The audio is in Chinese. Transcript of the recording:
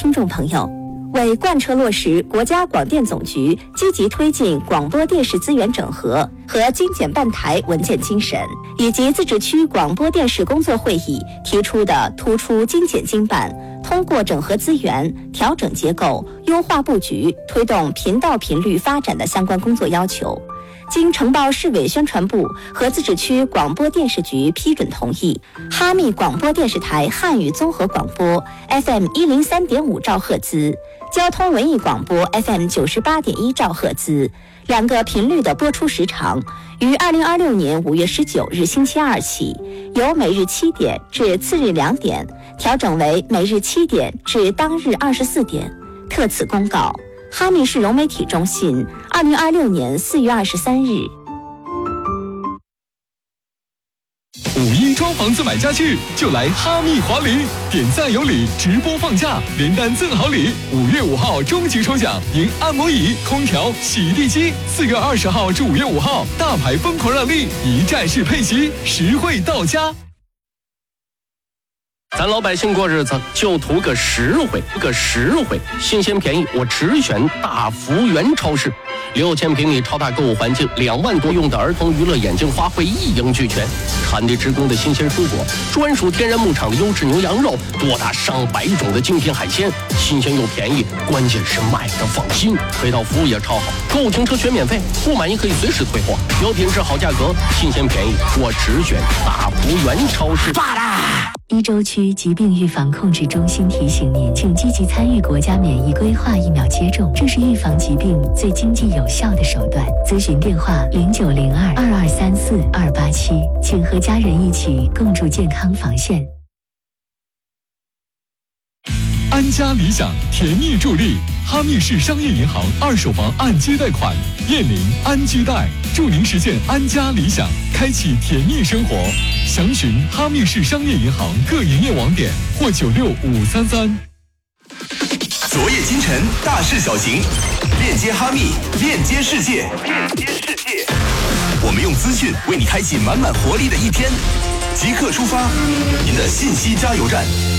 听众朋友，为贯彻落实国家广电总局积极推进广播电视资源整合和精简办台文件精神，以及自治区广播电视工作会议提出的突出精简精办、通过整合资源、调整结构、优化布局、推动频道频率发展的相关工作要求，经承报市委宣传部和自治区广播电视局批准同意，哈密广播电视台汉语综合广播 FM 103.5兆赫兹、交通文艺广播 FM 98.1兆赫兹两个频率的播出时长，于2026年5月19日星期二起，由每日7点至次日2点调整为每日7点至当日24点。特此公告。哈密市融媒体中心，2026年4月23日。 5·1装房子买家具就来哈密华礼，点赞有礼，直播放假，连单赠好礼。5月5号终极抽奖，赢按摩椅、空调、洗地机。4月20号至5月5号，大牌疯狂让利，一站式配席，实惠到家。 咱老百姓过日子就图个实惠，新鲜便宜，我只选大福源超市。6000平米超大购物环境，2万多用的儿童娱乐眼镜花卉一应俱全，产地直供的新鲜蔬果，专属天然牧场的优质牛羊肉，多达上百种的精品海鲜，新鲜又便宜，关键是买的放心。配套服务也超好，购物停车全免费，不满意可以随时退货，有品质好价格，新鲜便宜，我只选大福源超市。 伊州区疾病预防控制中心提醒您，请积极参与国家免疫规划疫苗接种，这是预防疾病最经济有效的手段。咨询电话0902-2234-287，请和家人一起共筑健康防线。 安家理想甜蜜助力，哈密市商业银行二手房按揭贷款，燕林安居贷，助您实现安家理想，开启甜蜜生活。详询哈密市商业银行各营业网点或96533。 昨夜今晨，大事小情，链接哈密，链接世界，我们用资讯为你开启满满活力的一天，即刻出发，您的信息加油站。